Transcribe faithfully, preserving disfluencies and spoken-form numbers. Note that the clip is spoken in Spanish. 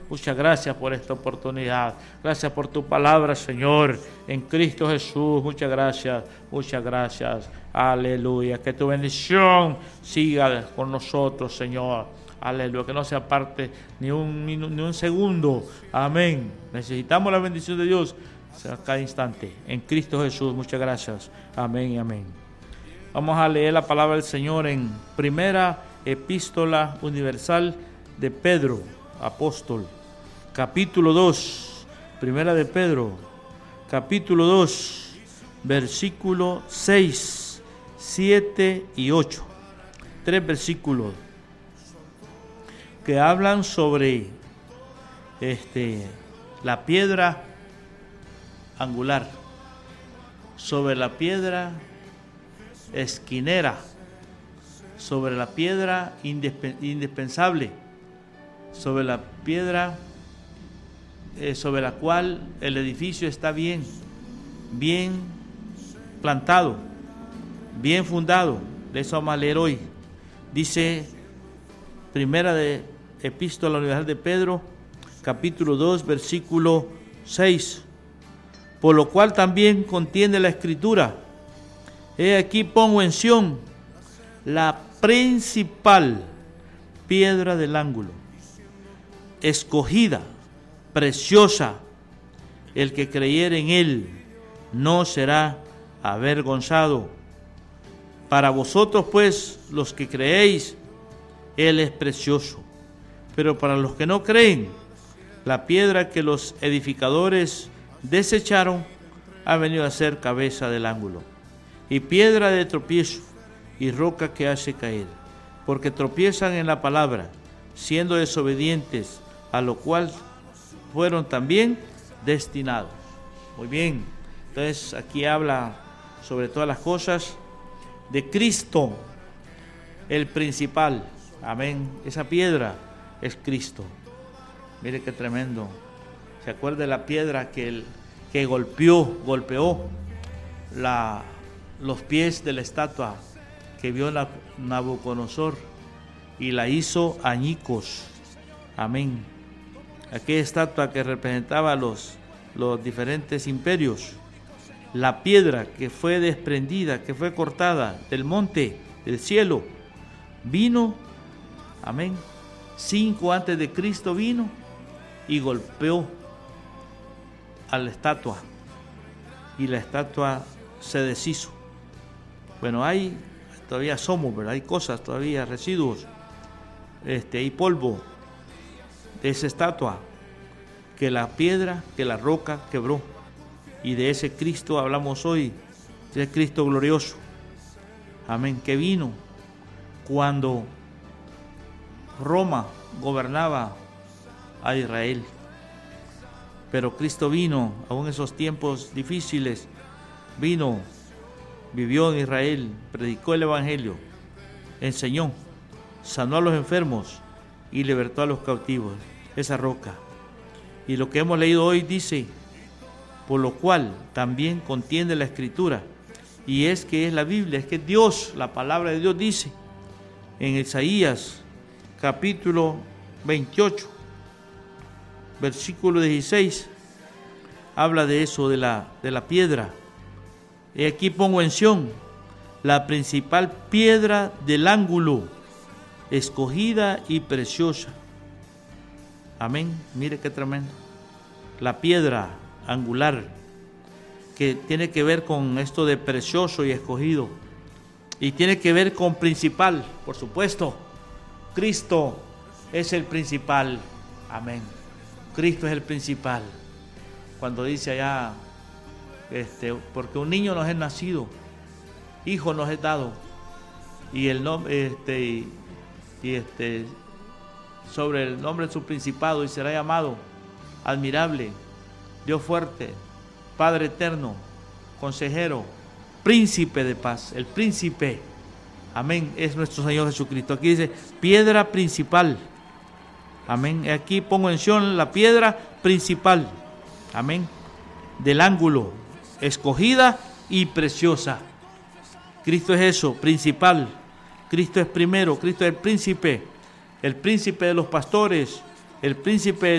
Muchas gracias por esta oportunidad. Gracias por tu palabra, Señor, en Cristo Jesús. Muchas gracias, muchas gracias. Aleluya. Que tu bendición siga con nosotros, Señor. Aleluya. Que no se aparte ni un, ni un segundo. Amén. Necesitamos la bendición de Dios a cada instante. En Cristo Jesús. Muchas gracias. Amén y amén. Vamos a leer la palabra del Señor en Primera Epístola Universal de Pedro, apóstol. Capítulo dos, Primera de Pedro, capítulo dos, versículo seis, siete y ocho. Tres versículos que hablan sobre este, la piedra angular, sobre la piedra esquinera, sobre la piedra indispensable, sobre la piedra eh, sobre la cual el edificio está bien, bien plantado, bien fundado. De eso vamos a leer hoy. Dice Primera de Epístola Universal de Pedro, capítulo dos, versículo seis. Por lo cual también contiene la Escritura: he aquí pongo en Sión la principal piedra del ángulo, escogida, preciosa. El que creyere en él no será avergonzado. Para vosotros, pues, los que creéis, él es precioso. Pero para los que no creen, la piedra que los edificadores desecharon ha venido a ser cabeza del ángulo, y piedra de tropiezo, y roca que hace caer, porque tropiezan en la palabra, siendo desobedientes, a lo cual fueron también destinados. Muy bien, entonces aquí habla sobre todas las cosas de Cristo, el principal. Amén. Esa piedra es Cristo. Mire qué tremendo. ¿Se acuerda de la piedra que, el, que golpeó, golpeó la, los pies de la estatua que vio Nabucodonosor y la hizo añicos? Amén. Aquella estatua que representaba los, los diferentes imperios. La piedra que fue desprendida, que fue cortada del monte, del cielo, vino, amén, cinco antes de Cristo vino y golpeó a la estatua, y la estatua se deshizo. Bueno, hay todavía somos, ¿verdad? Hay cosas todavía, residuos, este, hay polvo de esa estatua que la piedra, que la roca quebró. Y de ese Cristo hablamos hoy, de ese Cristo glorioso, amén, que vino cuando Roma gobernaba a Israel. Pero Cristo vino, aún en esos tiempos difíciles, vino, vivió en Israel, predicó el Evangelio, enseñó, sanó a los enfermos y libertó a los cautivos. Esa roca. Y lo que hemos leído hoy dice: por lo cual también contiene la Escritura. Y es que es la Biblia, es que Dios, la palabra de Dios dice en Isaías capítulo veintiocho, versículo dieciséis, habla de eso, de la, de la piedra. Y aquí pongo en Sión la principal piedra del ángulo, escogida y preciosa. Amén. Mire qué tremendo. La piedra angular, que tiene que ver con esto de precioso y escogido, y tiene que ver con principal, por supuesto. Cristo es el principal. Amén. Cristo es el principal. Cuando dice allá, este, porque un niño nos es nacido, hijo nos es dado, y el nombre, este, y, y este, sobre el nombre de su principado, y será llamado admirable, Dios fuerte, Padre eterno, consejero, príncipe de paz. El príncipe, amén, es nuestro Señor Jesucristo. Aquí dice piedra principal. Amén. Aquí pongo en Sión la piedra principal. Amén. Del ángulo, escogida y preciosa. Cristo es eso, principal. Cristo es primero, Cristo es el príncipe, el príncipe de los pastores, el príncipe